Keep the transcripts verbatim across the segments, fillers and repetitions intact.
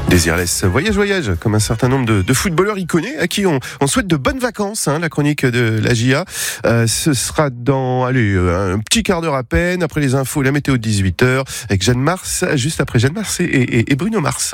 Désirless voyage voyage comme un certain nombre de, de footballeurs iconnés à qui on, on souhaite de bonnes vacances, hein, la chronique de la J A. Euh, ce sera dans allez, un petit quart d'heure à peine, après les infos, la météo de dix-huit heures, avec Jeanne Mars, juste après Jeanne Mars et, et, et Bruno Mars.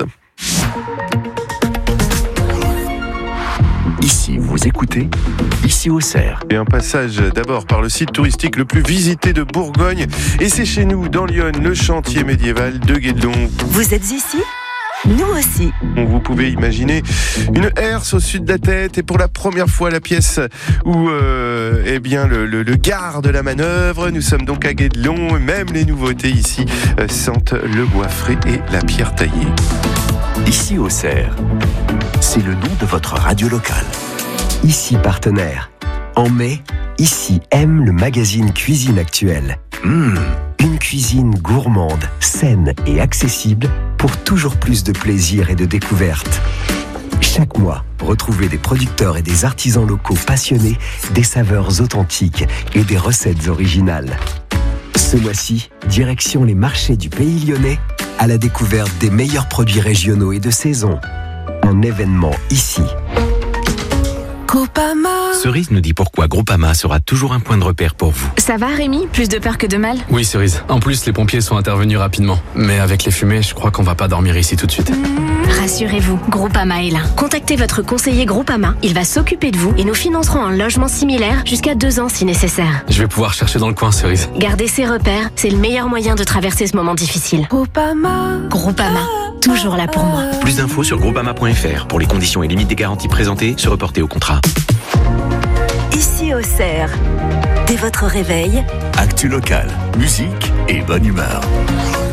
Ici, vous écoutez Ici Auxerre. Et un passage d'abord par le site touristique le plus visité de Bourgogne. Et c'est chez nous, dans Lyon, le chantier médiéval de Guédelon. Vous êtes ici ? Nous aussi. Vous pouvez imaginer une herse au sud de la tête et pour la première fois la pièce où euh, eh bien le, le, le gare de la manœuvre. Nous sommes donc à Guédelon. Même les nouveautés ici euh, sentent le bois frais et la pierre taillée. Ici Auxerre, c'est le nom de votre radio locale. Ici partenaire. En mai, Ici aime le magazine Cuisine Actuelle. Mmh, une cuisine gourmande, saine et accessible pour toujours plus de plaisir et de découverte. Chaque mois, retrouvez des producteurs et des artisans locaux passionnés, des saveurs authentiques et des recettes originales. Ce mois-ci, direction les marchés du Pays Lyonnais, à la découverte des meilleurs produits régionaux et de saison. Un événement ici. Groupama. Cerise nous dit pourquoi Groupama sera toujours un point de repère pour vous. Ça va Rémi ? Plus de peur que de mal ? Oui Cerise, en plus les pompiers sont intervenus rapidement. Mais avec les fumées, je crois qu'on va pas dormir ici tout de suite. Mmh, rassurez-vous, Groupama est là. Contactez votre conseiller Groupama, il va s'occuper de vous et nous financerons un logement similaire jusqu'à deux ans si nécessaire. Je vais pouvoir chercher dans le coin Cerise. Gardez ses repères, c'est le meilleur moyen de traverser ce moment difficile. Groupama. Groupama, toujours là pour moi. Plus d'infos sur groupama point f r. Pour les conditions et limites des garanties présentées, se reporter au contrat. Ici Auxerre, dès votre réveil, Actu local, musique et bonne humeur.